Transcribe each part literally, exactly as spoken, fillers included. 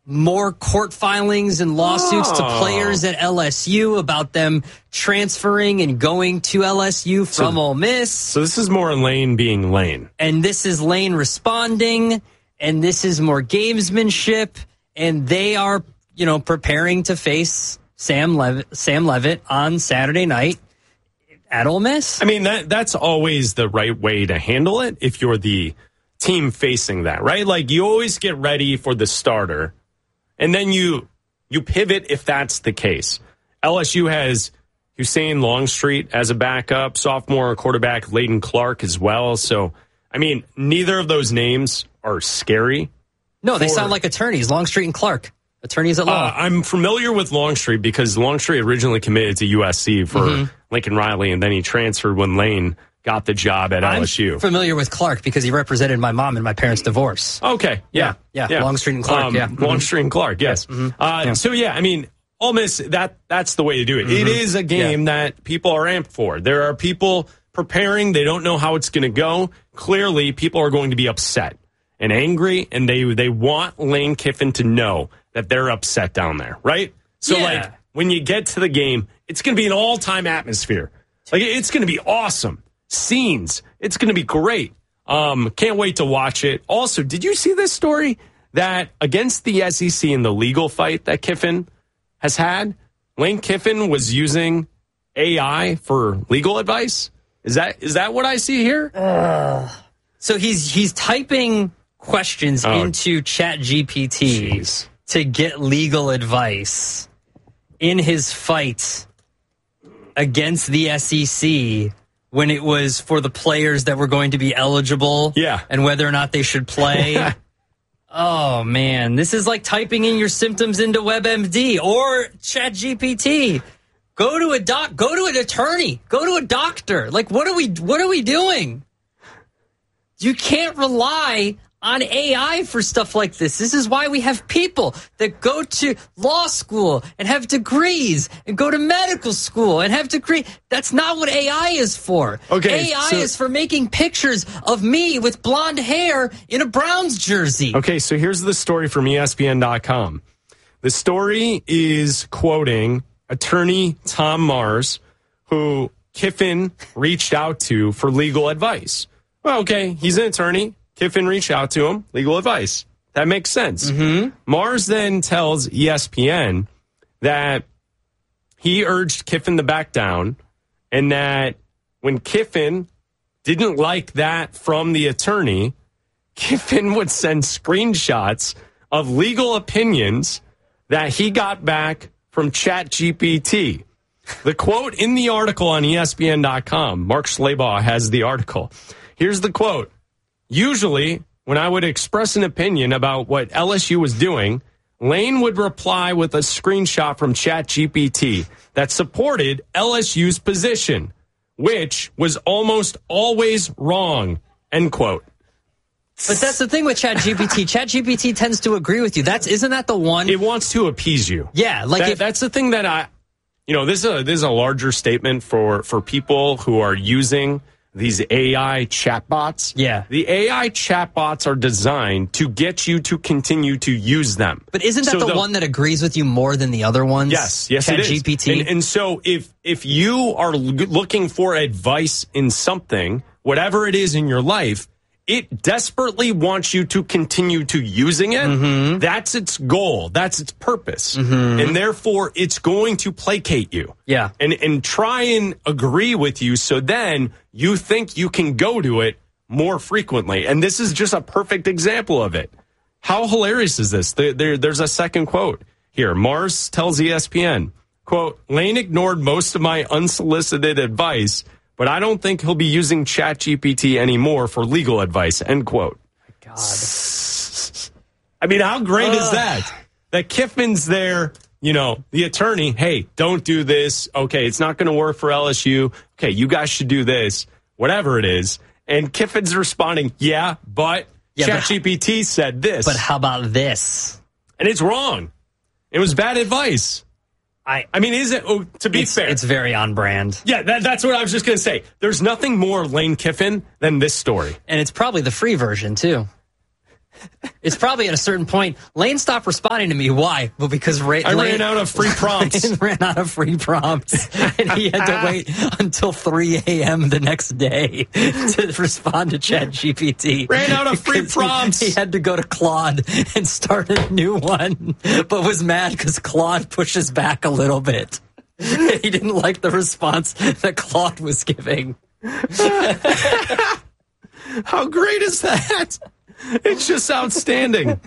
more court filings and lawsuits oh. to players at L S U about them transferring and going to L S U from so, Ole Miss. So this is more Lane being Lane. And this is Lane responding, and this is more gamesmanship, and they are, you know, preparing to face Sam Lev- Sam Levitt on Saturday night at Ole Miss. I mean, that that's always the right way to handle it if you're the team facing that, right? Like, you always get ready for the starter, and then you you pivot if that's the case. L S U has Hussein Longstreet as a backup, sophomore quarterback Layden Clark as well. So, I mean, neither of those names are scary. No, they for, sound like attorneys, Longstreet and Clark. Attorneys at law. Uh, I'm familiar with Longstreet because Longstreet originally committed to U S C for mm-hmm. Lincoln Riley, and then he transferred when Lane got the job at I'm L S U. I'm familiar with Clark because he represented my mom in my parents' divorce. Okay, yeah. Yeah, yeah. yeah. Longstreet and Clark, um, yeah. Longstreet and Clark, yes. Mm-hmm. Uh, yeah. So, yeah, I mean, Ole Miss, that, that's the way to do it. Mm-hmm. It is a game yeah. that people are amped for. There are people preparing. They don't know how it's going to go. Clearly, people are going to be upset and angry, and they they want Lane Kiffin to know that they're upset down there, right? So, yeah. like, when you get to the game, it's going to be an all-time atmosphere. Like, it's going to be awesome. Scenes. It's going to be great. Um, can't wait to watch it. Also, did you see this story that against the S E C in the legal fight that Kiffin has had, Lane Kiffin was using A I for legal advice? Is that is that what I see here? Uh, so he's he's typing questions oh. into ChatGPT Jeez. to get legal advice in his fight against the S E C when it was for the players that were going to be eligible yeah. and whether or not they should play. Oh, man. This is like typing in your symptoms into WebMD or ChatGPT. Go to a doc. Go to an attorney. Go to a doctor. Like, what are we? What are we doing? You can't rely on A I for stuff like this. This is why we have people that go to law school and have degrees and go to medical school and have degrees. That's not what A I is for. Okay, A I so, is for making pictures of me with blonde hair in a Browns jersey. Okay, so here's the story from E S P N dot com. The story is quoting attorney Tom Mars, who Kiffin reached out to for legal advice. Well, okay, he's an attorney. Kiffin reached out to him, legal advice. That makes sense. Mm-hmm. Mars then tells E S P N that he urged Kiffin to back down, and that when Kiffin didn't like that from the attorney, Kiffin would send screenshots of legal opinions that he got back from ChatGPT. The quote in the article on E S P N dot com, Mark Schlabach has the article. Here's the quote. Usually, when I would express an opinion about what L S U was doing, Lane would reply with a screenshot from ChatGPT that supported L S U's position, which was almost always wrong, end quote. But that's the thing with ChatGPT. ChatGPT tends to agree with you. That's isn't that the one? It wants to appease you. Yeah, like that, if, that's the thing that I, you know, this is a this is a larger statement for for people who are using these A I chatbots. Yeah. The A I chatbots are designed to get you to continue to use them. But isn't that so the, the one that agrees with you more than the other ones? Yes, yes, it is. ChatGPT. And, and so if if you are looking for advice in something, whatever it is in your life, it desperately wants you to continue to using it. Mm-hmm. That's its goal. That's its purpose. Mm-hmm. And therefore, it's going to placate you. Yeah. And, and try and agree with you so then you think you can go to it more frequently. And this is just a perfect example of it. How hilarious is this? There, there, there's a second quote here. Mars tells E S P N, quote, Lane ignored most of my unsolicited advice, but I don't think he'll be using ChatGPT anymore for legal advice, end quote. God. I mean, how great Ugh. is that? That Kiffin's there, you know, the attorney, hey, don't do this. Okay, it's not going to work for L S U. Okay, you guys should do this, whatever it is. And Kiffin's responding, yeah, but yeah, ChatGPT but, said this. But how about this? And it's wrong. It was bad advice. I, I mean, is it, oh, to be it's, fair. It's very on brand. Yeah, that, that's what I was just going to say. There's nothing more Lane Kiffin than this story. And it's probably the free version, too. It's probably at a certain point, Lane stopped responding to me. Why? Well, because Ray, I Lane, ran out of free prompts. Lane ran out of free prompts, and he had to wait until three a.m. the next day to respond to ChatGPT. Ran out of free prompts. He, he had to go to Claude and start a new one, but was mad because Claude pushes back a little bit. He didn't like the response that Claude was giving. How great is that? It's just outstanding.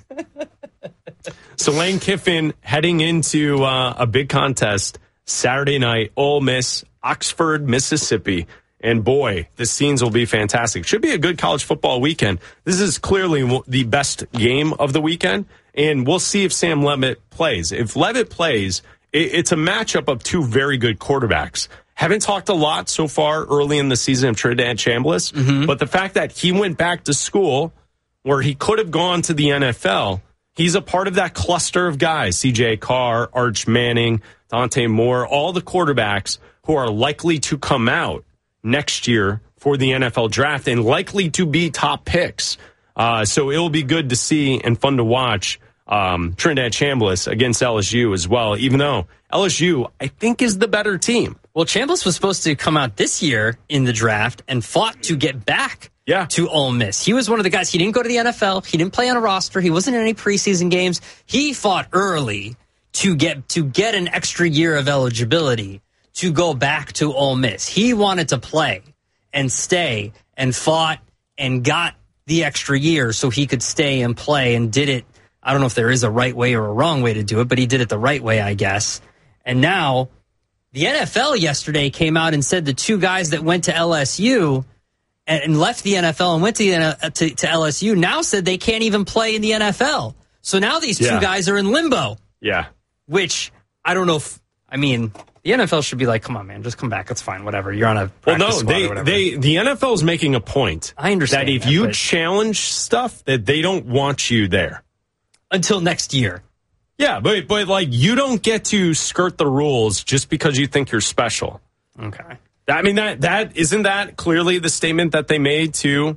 So Lane Kiffin heading into uh, a big contest Saturday night, Ole Miss, Oxford, Mississippi. And boy, the scenes will be fantastic. Should be a good college football weekend. This is clearly the best game of the weekend. And we'll see if Sam Levitt plays. If Levitt plays, it's a matchup of two very good quarterbacks. Haven't talked a lot so far early in the season of Trinidad Chambliss, mm-hmm. but the fact that he went back to school where he could have gone to the N F L, he's a part of that cluster of guys, C J Carr, Arch Manning, Dante Moore, all the quarterbacks who are likely to come out next year for the N F L draft and likely to be top picks. Uh, so it'll be good to see and fun to watch um, Trinidad Chambliss against L S U as well, even though L S U, I think, is the better team. Well, Chambliss was supposed to come out this year in the draft and fought to get back yeah. to Ole Miss. He was one of the guys. He didn't go to the N F L. He didn't play on a roster. He wasn't in any preseason games. He fought early to get to get an extra year of eligibility to go back to Ole Miss. He wanted to play and stay and fought and got the extra year so he could stay and play and did it. I don't know if there is a right way or a wrong way to do it, but he did it the right way, I guess. And now the N F L yesterday came out and said the two guys that went to L S U and left the N F L and went to, the, to, to L S U now said they can't even play in the N F L. So now these two yeah. guys are in limbo. Yeah. Which I don't know if, I mean, the N F L should be like, come on, man, just come back. It's fine. Whatever. You're on a well, no, squad they, or whatever. they, the N F L is making a point. I understand that if that, you but... challenge stuff, that they don't want you there until next year. Yeah, but but like you don't get to skirt the rules just because you think you're special. Okay. I mean that that isn't that clearly the statement that they made to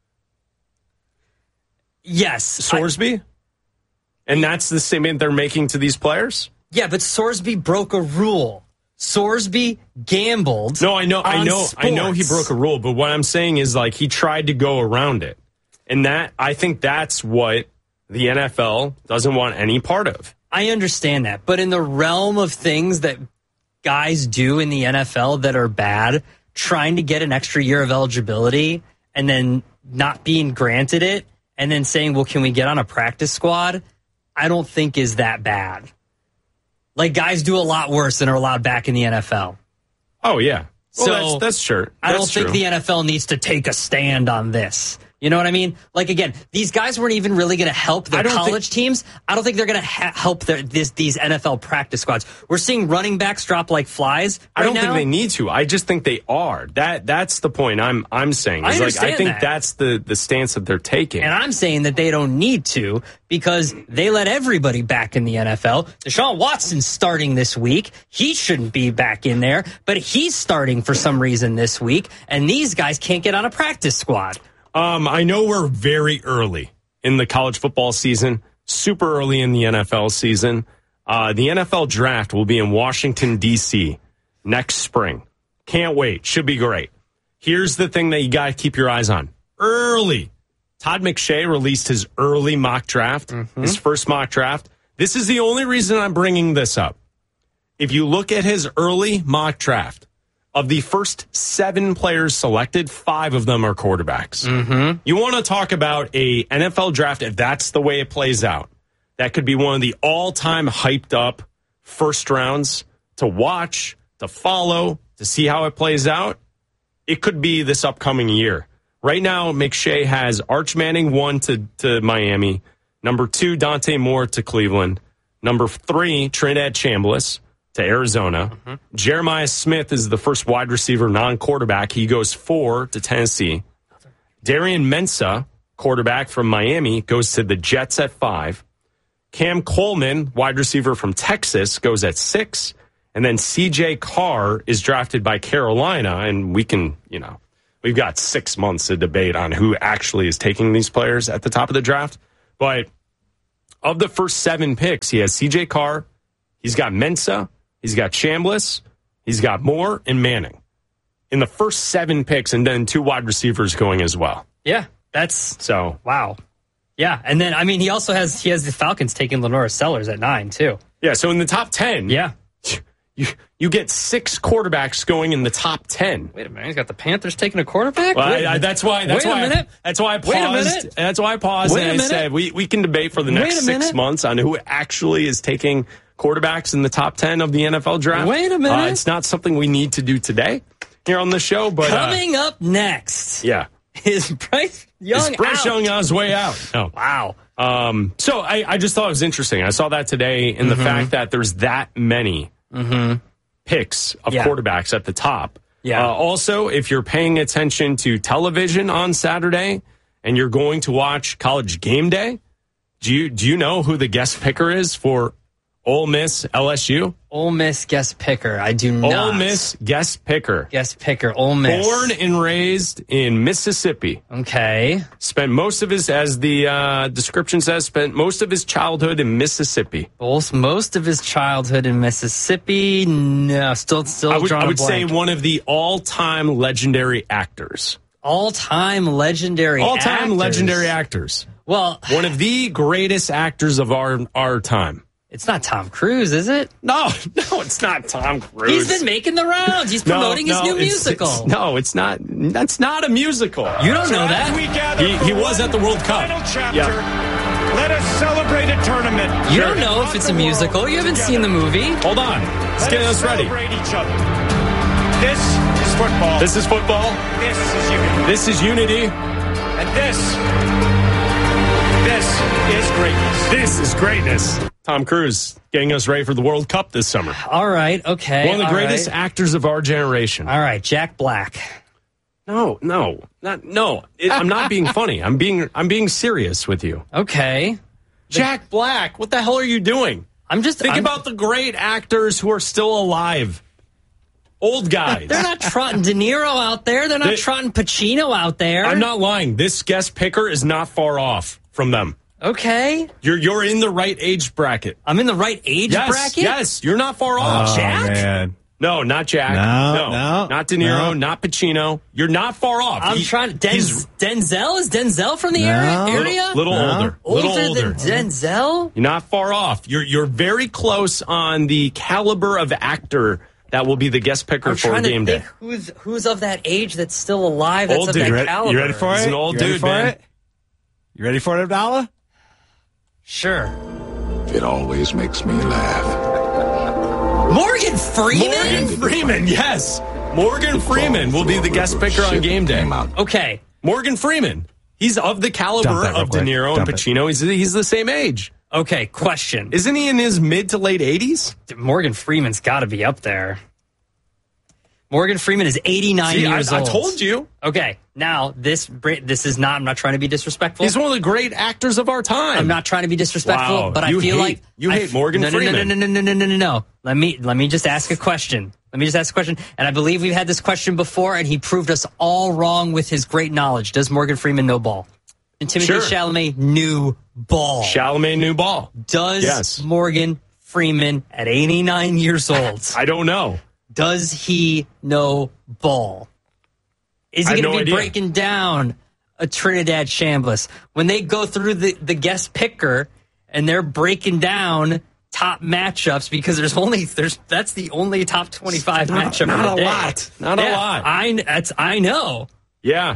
Yes, Sorsby? I, and that's the statement they're making to these players? Yeah, but Sorsby broke a rule. Sorsby gambled. No, I know I know sports. I know he broke a rule, but what I'm saying is like he tried to go around it. And that I think that's what the N F L doesn't want any part of. I understand that. But in the realm of things that guys do in the N F L that are bad, trying to get an extra year of eligibility and then not being granted it and then saying, well, can we get on a practice squad? I don't think is that bad. Like guys do a lot worse than are allowed back in the N F L. Oh, yeah. Well, so that's, that's sure. That's I don't true. think the N F L needs to take a stand on this. You know what I mean? Like, again, these guys weren't even really going to help their college think, teams. I don't think they're going to ha- help their, this, these N F L practice squads. We're seeing running backs drop like flies right I don't now. think they need to. I just think they are. That That's the point I'm I'm saying. I like I think that. that's the, the stance that they're taking. And I'm saying that they don't need to because they let everybody back in the N F L. Deshaun Watson's starting this week. He shouldn't be back in there, but he's starting for some reason this week, and these guys can't get on a practice squad. Um, I know we're very early in the college football season, super early in the N F L season. Uh, the N F L draft will be in Washington, D C next spring. Can't wait. Should be great. Here's the thing that you got to keep your eyes on. Early. Todd McShay released his early mock draft, mm-hmm. his first mock draft. This is the only reason I'm bringing this up. If you look at his early mock draft, of the first seven players selected, five of them are quarterbacks. Mm-hmm. You want to talk about a N F L draft, if that's the way it plays out, that could be one of the all-time hyped up first rounds to watch, to follow, to see how it plays out. It could be this upcoming year. Right now, McShay has Arch Manning one to, to Miami, number two, Dante Moore to Cleveland, number three, Trinidad Chambliss to Arizona. Mm-hmm. Jeremiah Smith is the first wide receiver non-quarterback. He goes four to Tennessee. Darian Mensah, quarterback from Miami, goes to the Jets at five. Cam Coleman, wide receiver from Texas, goes at six. And then C J Carr is drafted by Carolina. And we can, you know, we've got six months to debate on who actually is taking these players at the top of the draft. But of the first seven picks, he has C J Carr, he's got Mensah, he's got Chambliss, he's got Moore and Manning in the first seven picks, and then two wide receivers going as well. Yeah, that's so wow. Yeah, and then I mean he also has he has the Falcons taking Lenora Sellers at nine too. Yeah, so in the top ten, yeah, you you get six quarterbacks going in the top ten. Wait a minute, he's got the Panthers taking a quarterback. Well, I, I, that's why. That's Wait why. a minute. I, that's why I paused. Wait a minute. That's why I paused Wait and a I minute. said we we can debate for the next six minute. months on who actually is taking quarterbacks in the top ten of the N F L draft. Wait a minute. Uh, it's not something we need to do today here on the show, but coming uh, up next, yeah, is Bryce Young is Bryce out? Young on his way out? No. Wow. Um, so I, I just thought it was interesting. I saw that today in the Mm-hmm. fact that there's that many Mm-hmm. picks of Yeah. quarterbacks at the top. Yeah. Uh, also, if you're paying attention to television on Saturday and you're going to watch College Game Day, do you do you know who the guest picker is for Ole Miss L S U? Ole Miss guest picker. I do not. Ole Miss guest picker. guest picker. Ole Miss. Born and raised in Mississippi. Okay. Spent most of his, as the uh, description says, spent most of his childhood in Mississippi. Both most of his childhood in Mississippi. No, still, still. I would, drawing I a would say blank. one of the all-time legendary actors. all-time legendary. All-time actors. legendary actors. Well, One of the greatest actors of our our time. it's not Tom Cruise, is it? No, no, it's not Tom Cruise. He's been making the rounds. He's No, promoting his no, new it's- musical. it's- no, it's not. That's not a musical. You don't know As that. we gather He- for he was one at the World Cup. Final chapter, Yeah. let us celebrate a tournament. You Sure. don't know if it's a musical. You haven't seen the movie. Hold on. Let's Let get us us ready. celebrate each other. This is football. This is football. This is unity. This is unity. And this, this is greatness. This is greatness. Tom Cruise getting us ready for the World Cup this summer. All right. Okay. One of the all greatest right. actors of our generation. All right. Jack Black. No, no, not no. It, I'm not being funny. I'm being I'm being serious with you. Okay. Jack Black, what the hell are you doing? I'm just Think I'm- about the great actors who are still alive. Old guys. They're not trotting De Niro out there. They're not They- trotting Pacino out there. I'm not lying. This guest picker is not far off from them. Okay. You're you're in the right age bracket. I'm in the right age Yes, bracket. yes, you're not far off. Jack? Man. No, not Jack. No, no, not De Niro, no. not Pacino. You're not far off. I'm He- trying. he's Denz, Denzel is Denzel from the No. area. area? little No. older. older, little older. than Denzel. You're not far off. You're you're very close on the caliber of actor that will be the guest picker I'm for trying game to day. think who's who's of that age that's still alive. That's Old of dude. that You ready- caliber. You ready for He's it? an old you ready dude, for man. it? You ready for it, Abdallah? Sure. It always makes me laugh. Morgan Freeman. Morgan Freeman, yes. Morgan Freeman will be the guest picker on game day. Came out. Okay. Morgan Freeman. He's of the Dump caliber that real of De quick. Niro and Dump it. Pacino. He's he's the same age. Okay. Question. Isn't he in his mid to late eighties? Morgan Freeman's got to be up there. Morgan Freeman is eighty-nine See, I, years I old. told you. Okay. Now this this is not. I'm not trying to be disrespectful. He's one of the great actors of our time. I'm not trying to be disrespectful, Wow. but I You feel hate- like you I hate f- Morgan no, no, Freeman. No, no, no, no, no, no, no, no. Let me let me just ask a question. Let me just ask a question, and I believe we've had this question before, and he proved us all wrong with his great knowledge. Does Morgan Freeman know ball? And Timothée Sure. Chalamet knew ball. Chalamet new ball. Does Yes. Morgan Freeman at eighty-nine years old? I don't know. Does he know ball? Is I he have going to no be idea. breaking down a Trinidad Chambliss when they go through the, the guest picker and they're breaking down top matchups because there's only there's that's the only top twenty-five Not- matchup. not of the a day. lot. Not a Yeah, lot. I that's I know. Yeah.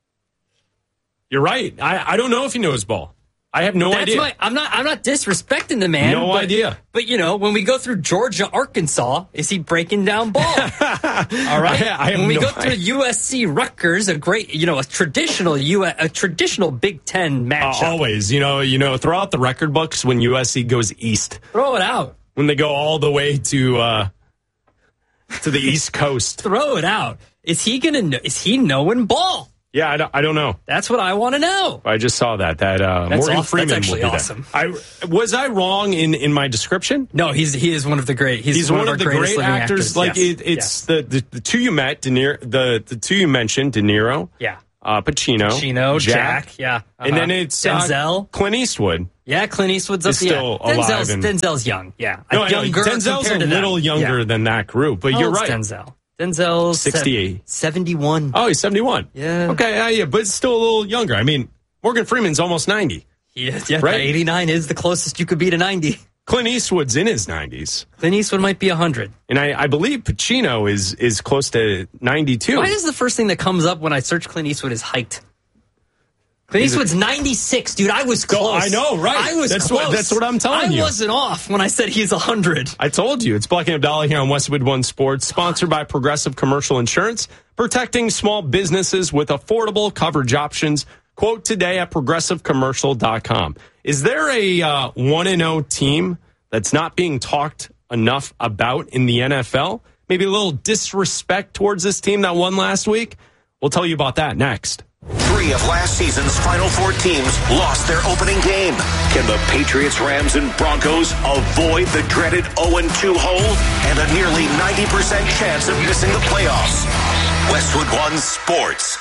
You're right. I, I don't know if he knows ball. I have no That's idea. my, I'm not. I'm not disrespecting the man. No but, idea. But you know, when we go through Georgia, Arkansas, is he breaking down ball? All right. I- I have when we no go through idea. U S C, Rutgers, a great, you know, a traditional U S, a traditional Big Ten Uh, matchup. always, you know, you know, throw out the record books when U S C goes east. Throw it out. When they go all the way to uh, to the East Coast. Throw it out. Is he gonna? Know, is he knowing ball? Yeah, I don't, I don't know. That's what I want to know. I just saw that that uh, That's Morgan awesome. Freeman That's actually will be awesome. there. I was I wrong in, in my description? No, he's he is one of the great. He's, He's one, one, of, of the our greatest great living actors. actors. Like Yes. it, it's the, the the two you met, De Niro, the the two you mentioned, De Niro, yeah. uh, Pacino, Pacino, Jack, Jack, yeah. Uh-huh. And then it's uh, Denzel. Clint Eastwood. Yeah, Clint Eastwood's up Is still yeah. alive Denzel's, and- Denzel's young, yeah. No, I know, younger Denzel's a compared to little them. younger Yeah. than that group, but How you're old's right. Denzel. Denzel's sixty-eight. seventy-one. Oh, he's seventy-one. Yeah. Okay, uh, yeah, but still a little younger. I mean, Morgan Freeman's almost ninety. Yeah, yeah Right? eighty-nine is the closest you could be to ninety. Clint Eastwood's in his nineties. Clint Eastwood might be one hundred. And I, I believe Pacino is is close to ninety-two. Why is the first thing that comes up when I search Clint Eastwood is height? Clint He's a- Eastwood's ninety-six, dude. I was close. I know, right. I was That's close. what- that's what I'm telling I you. I wasn't off when I said he's one hundred. I told you. It's Black and Abdallah here on Westwood One Sports, sponsored by Progressive Commercial Insurance, protecting small businesses with affordable coverage options. Quote today at progressive commercial dot com. Is there a uh, one and oh team that's not being talked enough about in the N F L? Maybe a little disrespect towards this team that won last week? We'll tell you about that next. Three of last season's Final Four teams lost their opening game. Can the Patriots, Rams, and Broncos avoid the dreaded oh and two hole and a nearly ninety percent chance of missing the playoffs? Westwood One Sports.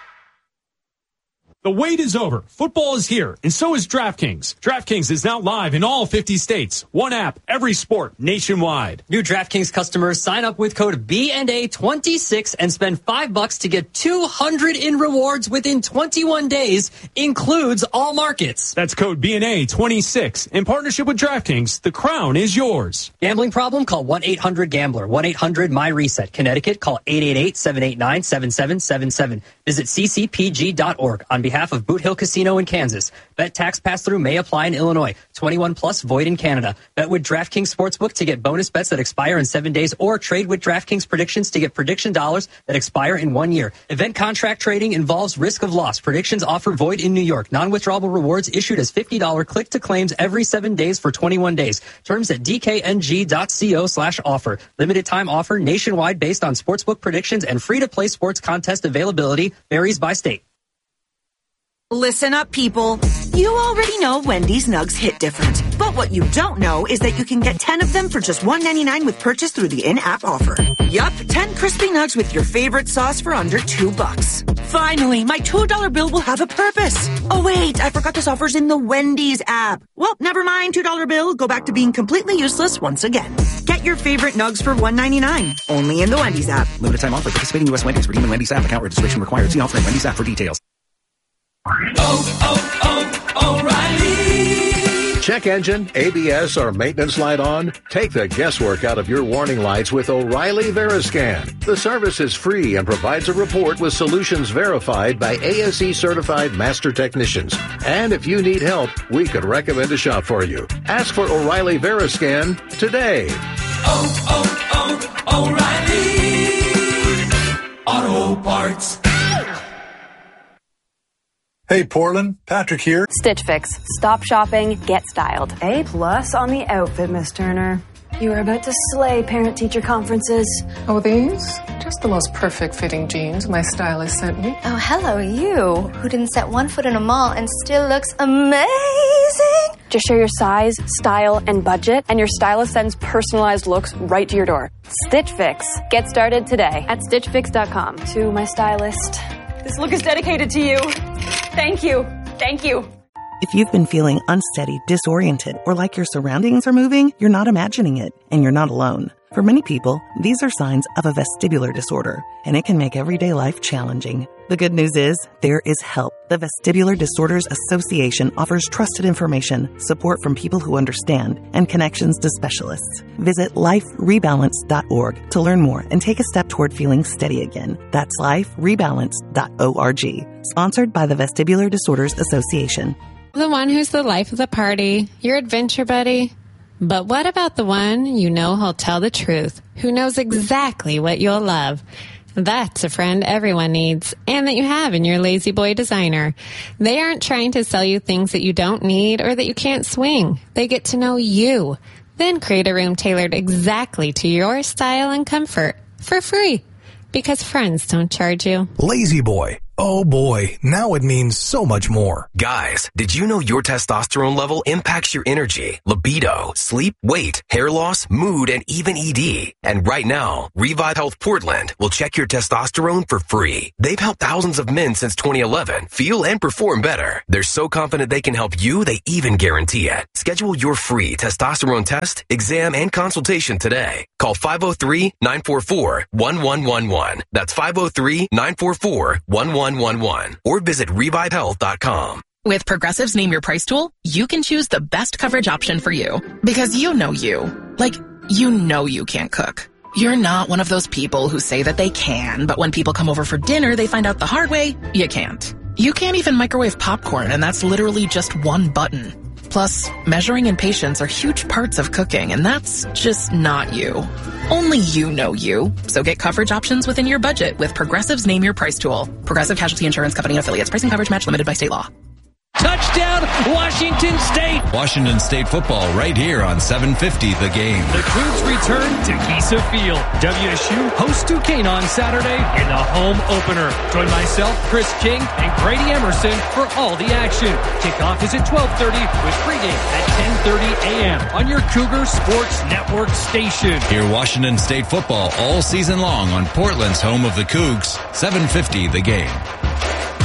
The wait is over. Football is here, and so is DraftKings. DraftKings is now live in all fifty states. One app, every sport, nationwide. New DraftKings customers sign up with code B and A twenty-six and spend five bucks to get two hundred in rewards within twenty-one days. Includes all markets. That's code B N A twenty-six. In partnership with DraftKings, the crown is yours. Gambling problem? Call one eight hundred gambler. one eight hundred my reset. Connecticut, call eight eight eight, seven eight nine, seven seven seven seven. Visit c c p g dot org on behalf of Boot Hill Casino in Kansas. Bet tax pass-through may apply in Illinois. twenty-one plus void in Canada. Bet with DraftKings Sportsbook to get bonus bets that expire in seven days or trade with DraftKings predictions to get prediction dollars that expire in one year. Event contract trading involves risk of loss. Predictions offer void in New York. Non-withdrawable rewards issued as fifty dollars click-to-claims every seven days for twenty-one days. Terms at d k n g dot co slash offer. Limited time offer nationwide based on sportsbook predictions and free-to-play sports contest availability varies by state. Listen up, people. You already know Wendy's Nugs hit different. But what you don't know is that you can get ten of them for just one ninety-nine with purchase through the in-app offer. Yup, ten crispy nugs with your favorite sauce for under two bucks. Finally, my two dollar bill will have a purpose. Oh wait, I forgot this offer's in the Wendy's app. Well, never mind, two dollar bill. Go back to being completely useless once again. Get your favorite nugs for one ninety-nine. Only in the Wendy's app. Limited time offer. Participating U S Wendy's. Redeem in Wendy's app. Account registration required. See offer in Wendy's app for details. Oh, oh, oh, O'Reilly. Check engine, A B S, or maintenance light on? Take the guesswork out of your warning lights with O'Reilly Veriscan. The service is free and provides a report with solutions verified by A S E certified master technicians. And if you need help, we could recommend a shop for you. Ask for O'Reilly Veriscan today. Oh, oh, oh, O'Reilly Auto Parts. Hey, Portland, Patrick here. Stitch Fix. Stop shopping, get styled. A plus on the outfit, Miss Turner. You are about to slay parent-teacher conferences. Oh, these? Just the most perfect fitting jeans my stylist sent me. Oh, hello, you, who didn't set one foot in a mall and still looks amazing. Just share your size, style, and budget, and your stylist sends personalized looks right to your door. Stitch Fix. Get started today at stitch fix dot com. To my stylist, this look is dedicated to you. Thank you. Thank you. If you've been feeling unsteady, disoriented, or like your surroundings are moving, you're not imagining it, and you're not alone. For many people, these are signs of a vestibular disorder, and it can make everyday life challenging. The good news is, there is help. The Vestibular Disorders Association offers trusted information, support from people who understand, and connections to specialists. Visit life rebalance dot org to learn more and take a step toward feeling steady again. That's life rebalance dot org. Sponsored by the Vestibular Disorders Association. The one who's the life of the party, your adventure buddy. But what about the one you know who'll tell the truth, who knows exactly what you'll love? That's a friend everyone needs, and that you have in your Lazy Boy designer. They aren't trying to sell you things that you don't need or that you can't swing. They get to know you, then create a room tailored exactly to your style and comfort for free. Because friends don't charge you. Lazy Boy. Oh boy, now it means so much more. Guys, did you know your testosterone level impacts your energy, libido, sleep, weight, hair loss, mood, and even E D? And right now, Revive Health Portland will check your testosterone for free. They've helped thousands of men since twenty eleven feel and perform better. They're so confident they can help you, they even guarantee it. Schedule your free testosterone test, exam, and consultation today. Call five oh three, nine four four, one one one one. That's five oh three, nine four four, one one one one. Or visit revive health dot com. With Progressive's Name Your Price tool, you can choose the best coverage option for you. Because you know you. Like, you know you can't cook. You're not one of those people who say that they can, but when people come over for dinner, they find out the hard way, you can't. You can't even microwave popcorn, and that's literally just one button. Plus, measuring and patience are huge parts of cooking, and that's just not you. Only you know you. So get coverage options within your budget with Progressive's Name Your Price tool. Progressive Casualty Insurance Company and affiliates. Pricing coverage match limited by state law. Touchdown, Washington State! Washington State football right here on seven fifty The Game. The Cougs return to Kisa Field. W S U hosts Duquesne on Saturday in the home opener. Join myself, Chris King, and Grady Emerson for all the action. Kickoff is at twelve thirty with pregame at ten thirty a.m. on your Cougar Sports Network station. Hear Washington State football all season long on Portland's home of the Cougs, seven fifty The Game.